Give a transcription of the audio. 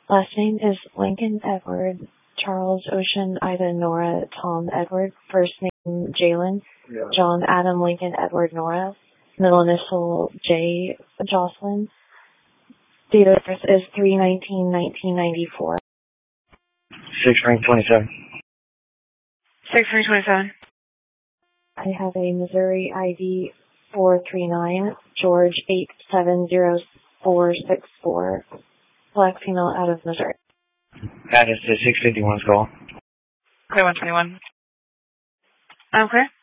Last name is Lincoln Edward, Charles Ocean Ida Nora Tom Edward. First name Jalen, John Adam Lincoln Edward Nora. Middle initial J Jocelyn. Date of birth is 3/19/1994. 6/27. 6/27. I have a Missouri ID 439, George 870464. Black female out of Missouri. That is the 651's call. Okay, 121. Okay.